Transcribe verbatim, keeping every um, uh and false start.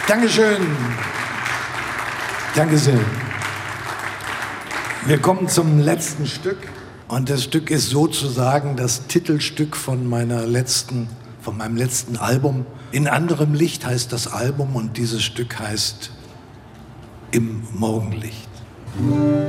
Dankeschön. Danke sehr. Wir kommen zum letzten Stück. Und das Stück ist sozusagen das Titelstück von meiner letzten, von meinem letzten Album. In anderem Licht heißt das Album und dieses Stück heißt Im Morgenlicht.